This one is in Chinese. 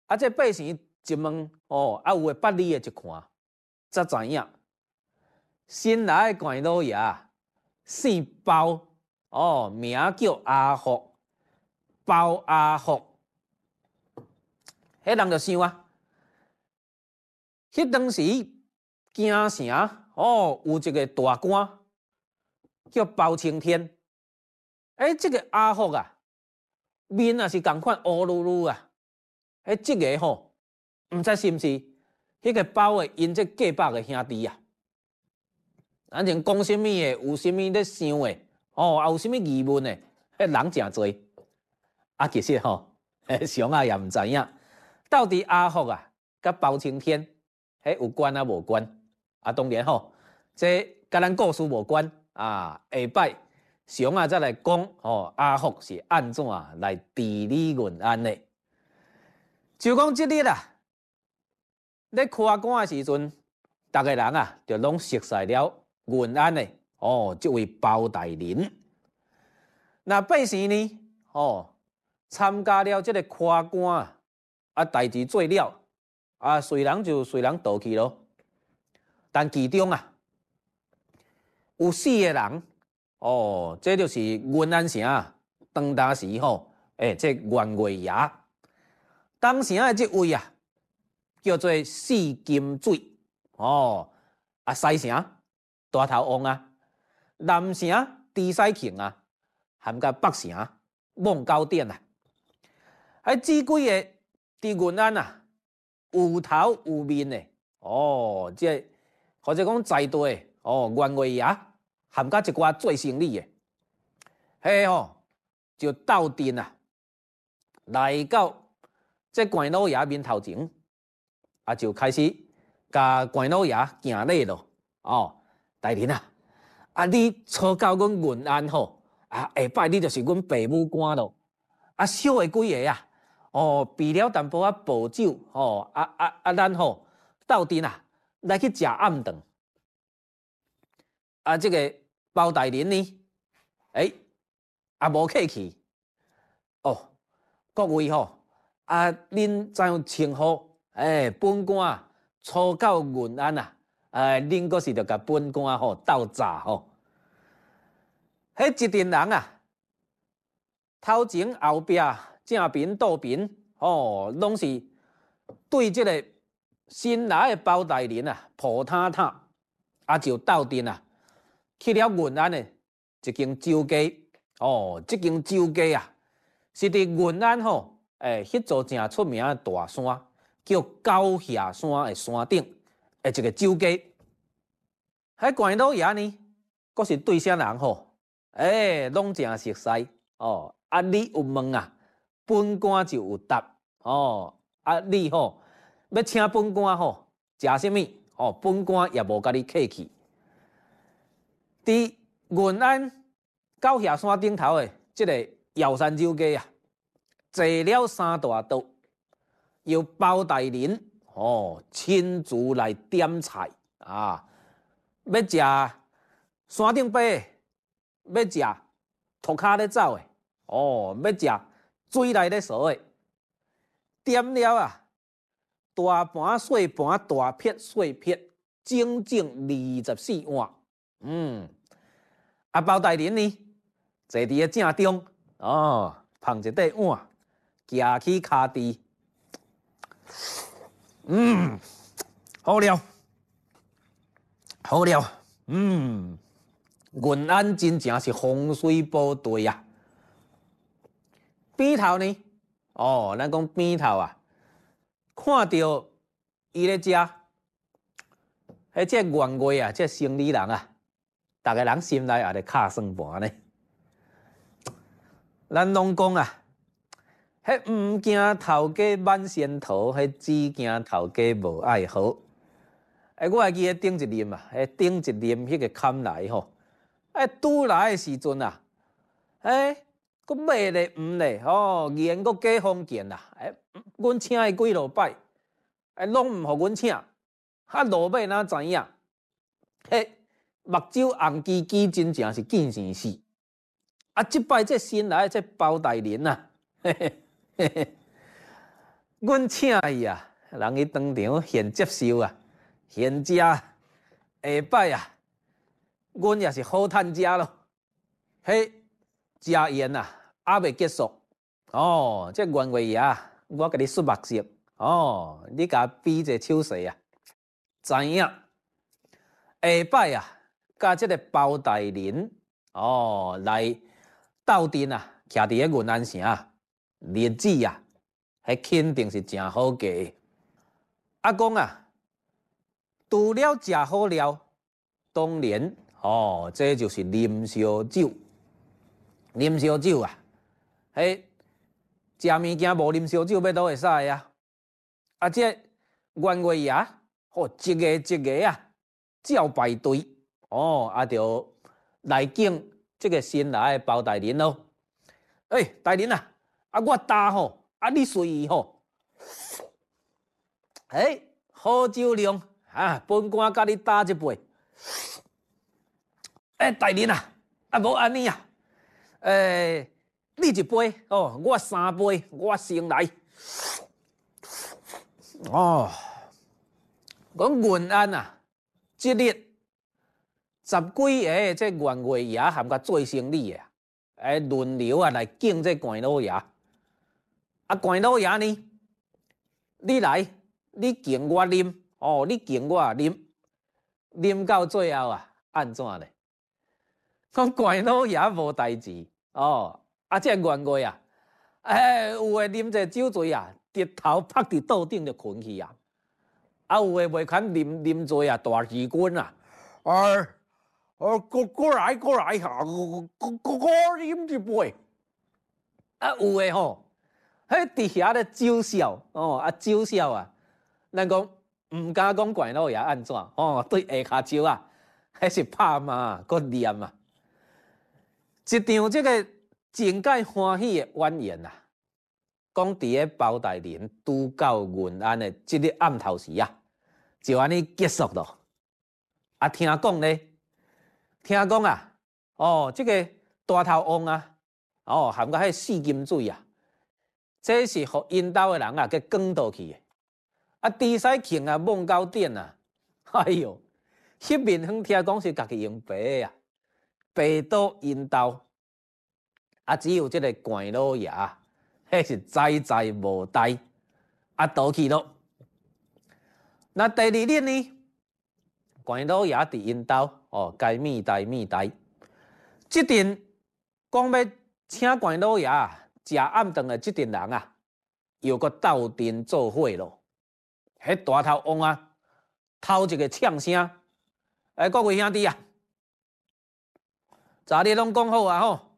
啊，这百姓一问哦，啊有诶捌字诶一看，才知影新来诶关老爷姓包哦，名叫阿福，包阿福。迄人就想啊，迄当时京城哦有一个大官叫包青天，这个阿福啊，面也是共款乌噜噜啊，这个吼，毋知是毋是迄个包诶因这过百个兄弟啊？咱前讲啥物诶，有啥物咧想诶，哦，有啥物疑问诶，迄人诚多。啊，其实吼，上啊也毋知影，到底阿福啊，甲包青天，有关啊无关？啊，当然吼，这甲咱故事无关啊。下摆上啊再来讲，哦，阿福是安怎来治理运安的？就讲即日啊，咧开馆的时阵，逐个人啊，就拢熟悉了运安的哦，这位包大人。那百姓呢，哦，参加了这个开馆啊，代志做了啊，随人就随人倒去咯。但其中啊，有4个人哦，这就是云安城当大时吼，这袁月爷，当时的这位啊，叫做四金水哦，啊西城大头王啊，南城猪西庆啊，含甲北城孟高点啊，这几个伫云安啊，有头有面的哦，这或者讲在地的哦，袁月爷含甲一寡做生意的，嘿吼就斗阵啊，来到这关老爷面头前，啊就开始甲关老爷行礼咯。哦，大人啊，啊你初到阮云安吼，啊下摆你就是阮爸母官咯。啊少的几个啊，哦备了淡薄仔薄酒，哦咱吼斗阵啊来去食暗顿。啊，这个包大人呢，也无客气哦。各位吼，啊，恁怎样称呼？本官初到云安啊，恁阁是着甲本官吼斗诈吼。迄一群人啊，头前后壁正边倒边，哦，拢是对这个新来的包大人啊，抱塔塔，啊就斗阵啊。去了云安的一间酒家，哦，这间酒家啊，是伫云安吼，迄座正出名的大山，叫高下山的山顶的一个酒家。迄关老爷呢，阁是对啥人吼？拢正熟悉哦。啊，你有问啊，本官就有答哦。啊，你吼要请本官吼食啥物？哦，本官也无甲你客气。伫云安高下山顶头的这个瑶山酒家啊，坐了3大桌，由包大人哦亲自来点菜啊，要食山顶爬的，要食涂骹咧走的，哦，要食水内咧烧的，点了啊，大盘小盘大撇小撇，整整24碗，啊，包大人呢，坐伫个正中，哦，捧一块碗，夹起骹地，好了，好了，云安真正是风水宝地啊。边头呢，哦，咱讲边头啊，看到伊咧食，这袁月啊，这生理人啊。逐个人心内也咧敲算盘呢。咱拢讲啊，迄毋惊头家满仙桃，迄只惊头家无爱好。我会记得顶一任啊，顶一任迄个坎来吼，拄来的时阵啊，佫买咧毋咧，哦，言佫假封建啦，阮请伊几落摆，拢毋互阮请，落尾哪知影？目睭红叽叽，真正是见生死。啊，即摆这新来这包大人啊， 阮请伊啊，人去当场现接受啊，现食。下摆啊，阮也是好趁食咯。迄食宴啊，还未结束。哦，这袁月爷，我甲你说目色。哦，你甲比一个手势啊，知影？下摆啊，甲这个包大人哦来斗阵啊，徛伫个云安城日子啊，迄肯定是真好过。啊讲啊，除了食好了，当然哦，这就是啉烧酒。啉烧酒啊，迄食物件无啉烧酒要倒会使啊？啊，这元月爷，吼一个一个啊，照排队哦，啊，就来敬这个新来的包大人咯。大人啊，啊我搭吼，啊你随意吼。好酒量啊，本官甲你搭一杯。大人啊，啊无安尼啊，你一杯哦，我3杯，我先来。哦，讲云安啊，即日10几个这元月爷含甲做生意的，轮流啊来敬这关老爷。啊，关老爷呢，你来，你敬我啉，哦，你敬我啉，啉到最后啊，安怎呢？讲关老爷无代志哦，啊，这元月啊，有诶啉者酒醉啊，直头趴伫桌顶就困去啊。啊，有诶袂肯啉醉啊，大耳棍啊，过来哈，过啉一杯。啊，有诶吼，迄伫遐咧酒笑哦，啊酒笑啊，咱讲毋敢讲怪老爷安怎哦，对下骹手啊，迄是拍骂搁念啊，一场这个真介欢喜诶晚宴啊，讲伫个包大人拄到云安诶即日暗头时啊，就安尼结束咯。啊，听讲咧，听讲啊，哦，这个大头王啊，哦，含个迄四金水啊，这是互因兜诶人啊，给讲倒去诶。啊，猪屎庆啊，梦到点啊，哎哟，迄面哼听讲是家己用白啊，白到因兜，啊，只有这个关老爷，迄是在在无代，啊，倒去咯。那第二日呢？关老爷伫因兜哦，该面代。即阵讲要请关老爷食暗顿的即阵人啊，又搁斗阵做伙咯。迄大头王啊，头一个呛声，各位兄弟啊，昨日拢讲好啊吼，